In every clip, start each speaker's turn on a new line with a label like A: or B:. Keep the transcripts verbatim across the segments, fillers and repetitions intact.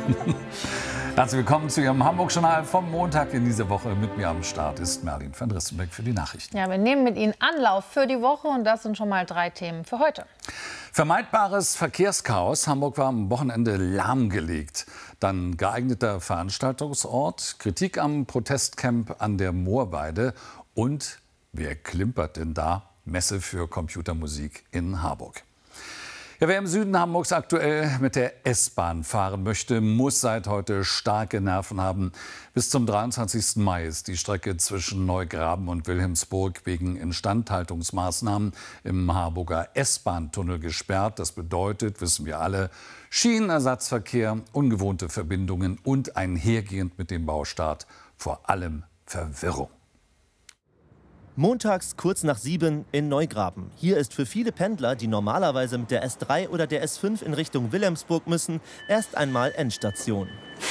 A: Herzlich willkommen zu Ihrem Hamburg-Journal vom Montag in dieser Woche. Mit mir am Start ist Merlin van Drissenbeck für die Nachrichten.
B: Ja, wir nehmen mit Ihnen Anlauf für die Woche und das sind schon mal drei Themen für heute.
A: Vermeidbares Verkehrschaos. Hamburg war am Wochenende lahmgelegt. Dann geeigneter Veranstaltungsort, Kritik am Protestcamp an der Moorweide und wer klimpert denn da? Messe für Computermusik in Harburg. Ja, wer im Süden Hamburgs aktuell mit der S-Bahn fahren möchte, muss seit heute starke Nerven haben. Bis zum dreiundzwanzigsten Mai ist die Strecke zwischen Neugraben und Wilhelmsburg wegen Instandhaltungsmaßnahmen im Harburger S-Bahn-Tunnel gesperrt. Das bedeutet, wissen wir alle, Schienenersatzverkehr, ungewohnte Verbindungen und einhergehend mit dem Baustart vor allem Verwirrung.
C: Montags kurz nach sieben in Neugraben. Hier ist für viele Pendler, die normalerweise mit der S drei oder der S fünf in Richtung Wilhelmsburg müssen, erst einmal Endstation.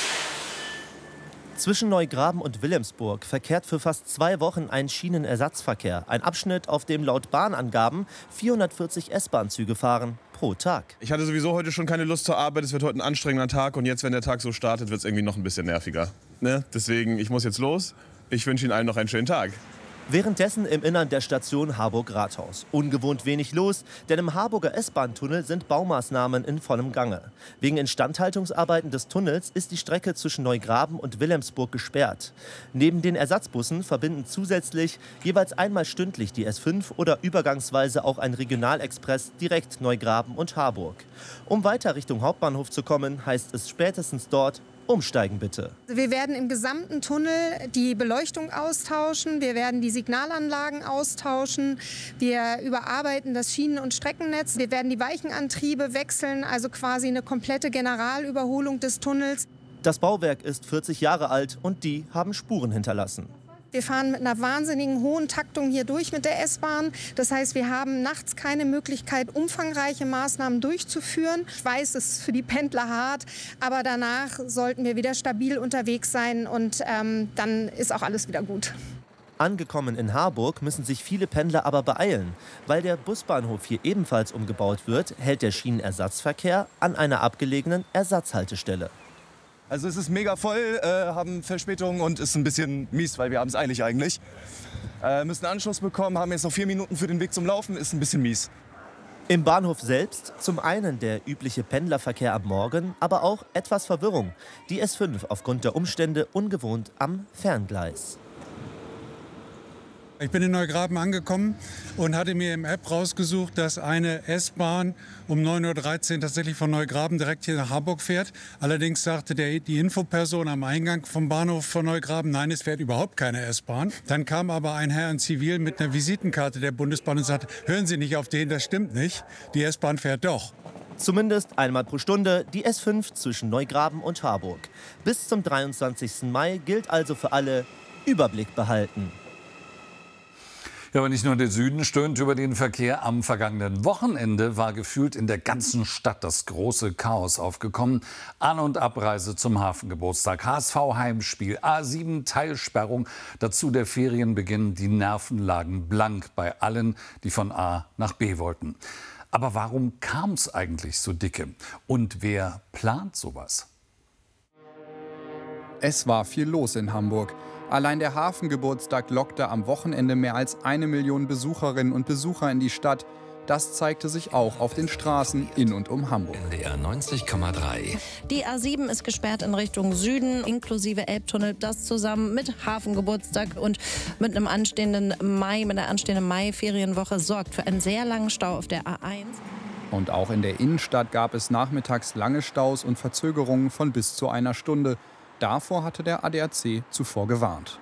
C: Zwischen Neugraben und Wilhelmsburg verkehrt für fast zwei Wochen ein Schienenersatzverkehr. Ein Abschnitt, auf dem laut Bahnangaben vierhundertvierzig S-Bahn-Züge fahren pro Tag.
D: Ich hatte sowieso heute schon keine Lust zur Arbeit. Es wird heute ein anstrengender Tag. Und jetzt, wenn der Tag so startet, wird es irgendwie noch ein bisschen nerviger. Ne? Deswegen, ich muss jetzt los. Ich wünsche Ihnen allen noch einen schönen Tag.
C: Währenddessen im Innern der Station Harburg-Rathaus. Ungewohnt wenig los, denn im Harburger S-Bahn-Tunnel sind Baumaßnahmen in vollem Gange. Wegen Instandhaltungsarbeiten des Tunnels ist die Strecke zwischen Neugraben und Wilhelmsburg gesperrt. Neben den Ersatzbussen verbinden zusätzlich jeweils einmal stündlich die S fünf oder übergangsweise auch ein Regionalexpress direkt Neugraben und Harburg. Um weiter Richtung Hauptbahnhof zu kommen, heißt es spätestens dort: Umsteigen bitte.
E: Wir werden im gesamten Tunnel die Beleuchtung austauschen, wir werden die Signalanlagen austauschen, wir überarbeiten das Schienen- und Streckennetz, wir werden die Weichenantriebe wechseln, also quasi eine komplette Generalüberholung des Tunnels.
C: Das Bauwerk ist vierzig Jahre alt und die haben Spuren hinterlassen.
E: Wir fahren mit einer wahnsinnigen hohen Taktung hier durch mit der S-Bahn. Das heißt, wir haben nachts keine Möglichkeit, umfangreiche Maßnahmen durchzuführen. Ich weiß, es ist für die Pendler hart, aber danach sollten wir wieder stabil unterwegs sein und ähm, dann ist auch alles wieder gut.
C: Angekommen in Harburg müssen sich viele Pendler aber beeilen. Weil der Busbahnhof hier ebenfalls umgebaut wird, hält der Schienenersatzverkehr an einer abgelegenen Ersatzhaltestelle.
F: Also es ist mega voll, äh, haben Verspätungen und ist ein bisschen mies, weil wir haben es eilig eigentlich. Äh, müssen Anschluss bekommen, haben jetzt noch vier Minuten für den Weg zum Laufen, ist ein bisschen mies.
C: Im Bahnhof selbst zum einen der übliche Pendlerverkehr am Morgen, aber auch etwas Verwirrung. Die S fünf aufgrund der Umstände ungewohnt am Ferngleis.
G: Ich bin in Neugraben angekommen und hatte mir im App rausgesucht, dass eine S-Bahn um neun Uhr dreizehn tatsächlich von Neugraben direkt hier nach Harburg fährt. Allerdings sagte der, die Infoperson am Eingang vom Bahnhof von Neugraben, nein, es fährt überhaupt keine S-Bahn. Dann kam aber ein Herr in Zivil mit einer Visitenkarte der Bundesbahn und sagte, hören Sie nicht auf den, das stimmt nicht, die S-Bahn fährt doch.
C: Zumindest einmal pro Stunde die S fünf zwischen Neugraben und Harburg. Bis zum dreiundzwanzigsten Mai gilt also für alle: Überblick behalten.
A: Ja, aber nicht nur der Süden stöhnt über den Verkehr. Am vergangenen Wochenende war gefühlt in der ganzen Stadt das große Chaos aufgekommen. An- und Abreise zum Hafengeburtstag, H S V-Heimspiel, A sieben Teilsperrung, dazu der Ferienbeginn. Die Nerven lagen blank bei allen, die von A nach B wollten. Aber warum kam es eigentlich so dicke? Und wer plant sowas?
H: Es war viel los in Hamburg. Allein der Hafengeburtstag lockte am Wochenende mehr als eine Million Besucherinnen und Besucher in die Stadt. Das zeigte sich auch auf den Straßen in und um Hamburg.
I: N D R neunzig Komma drei.
B: Die A sieben ist gesperrt in Richtung Süden, inklusive Elbtunnel. Das zusammen mit Hafengeburtstag und mit einem anstehenden Mai, mit einer anstehenden Mai-Ferienwoche sorgt für einen sehr langen Stau auf der A eins.
H: Und auch in der Innenstadt gab es nachmittags lange Staus und Verzögerungen von bis zu einer Stunde. Davor hatte der A D A C zuvor gewarnt.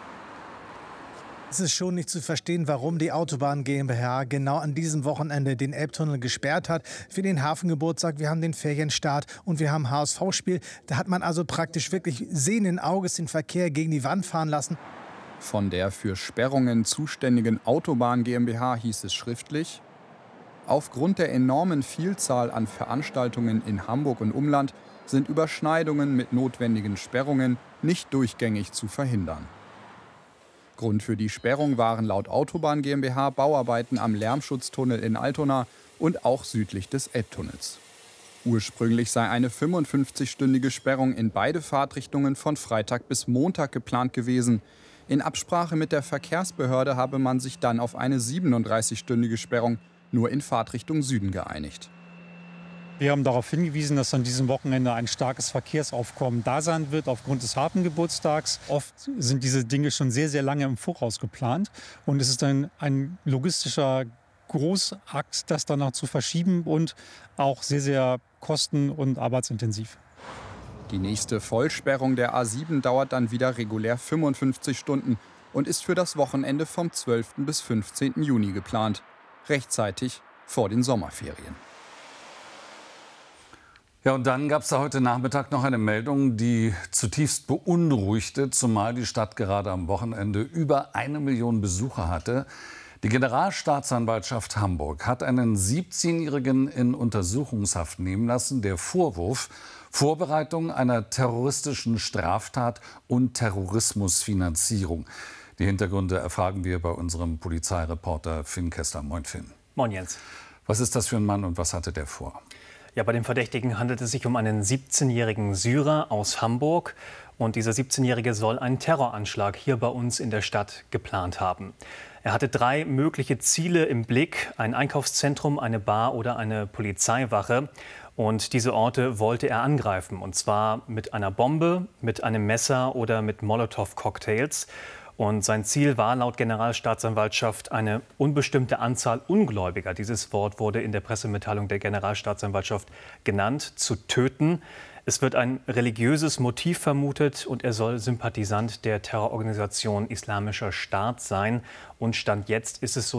J: Es ist schon nicht zu verstehen, warum die Autobahn GmbH genau an diesem Wochenende den Elbtunnel gesperrt hat für den Hafengeburtstag. Wir haben den Ferienstart und wir haben H S V-Spiel. Da hat man also praktisch wirklich sehenden Auges den Verkehr gegen die Wand fahren lassen.
H: Von der für Sperrungen zuständigen Autobahn GmbH hieß es schriftlich: Aufgrund der enormen Vielzahl an Veranstaltungen in Hamburg und Umland sind Überschneidungen mit notwendigen Sperrungen nicht durchgängig zu verhindern. Grund für die Sperrung waren laut Autobahn GmbH Bauarbeiten am Lärmschutztunnel in Altona und auch südlich des Elbtunnels. Ursprünglich sei eine fünfundfünfzigstündige Sperrung in beide Fahrtrichtungen von Freitag bis Montag geplant gewesen. In Absprache mit der Verkehrsbehörde habe man sich dann auf eine siebenunddreißigstündige Sperrung nur in Fahrtrichtung Süden geeinigt.
K: Wir haben darauf hingewiesen, dass an diesem Wochenende ein starkes Verkehrsaufkommen da sein wird aufgrund des Hafengeburtstags. Oft sind diese Dinge schon sehr, sehr lange im Voraus geplant. Und es ist dann ein logistischer Großakt, das dann noch zu verschieben und auch sehr, sehr kosten- und arbeitsintensiv.
H: Die nächste Vollsperrung der A sieben dauert dann wieder regulär fünfundfünfzig Stunden und ist für das Wochenende vom zwölften bis fünfzehnten Juni geplant. Rechtzeitig vor den Sommerferien.
A: Ja, und dann gab es da heute Nachmittag noch eine Meldung, die zutiefst beunruhigte, zumal die Stadt gerade am Wochenende über eine Million Besucher hatte. Die Generalstaatsanwaltschaft Hamburg hat einen siebzehnjährigen in Untersuchungshaft nehmen lassen. Der Vorwurf: Vorbereitung einer terroristischen Straftat und Terrorismusfinanzierung. Die Hintergründe erfragen wir bei unserem Polizeireporter Finn Kessler. Moin Finn.
L: Moin Jens.
A: Was ist das für ein Mann und was hatte der vor?
L: Ja, bei dem Verdächtigen handelt es sich um einen siebzehnjährigen Syrer aus Hamburg. Und dieser siebzehnjährige soll einen Terroranschlag hier bei uns in der Stadt geplant haben. Er hatte drei mögliche Ziele im Blick: ein Einkaufszentrum, eine Bar oder eine Polizeiwache. Und diese Orte wollte er angreifen, und zwar mit einer Bombe, mit einem Messer oder mit Molotow-Cocktails. Und sein Ziel war laut Generalstaatsanwaltschaft eine unbestimmte Anzahl Ungläubiger, dieses Wort wurde in der Pressemitteilung der Generalstaatsanwaltschaft genannt, zu töten. Es wird ein religiöses Motiv vermutet und er soll Sympathisant der Terrororganisation Islamischer Staat sein. Und Stand jetzt ist es so,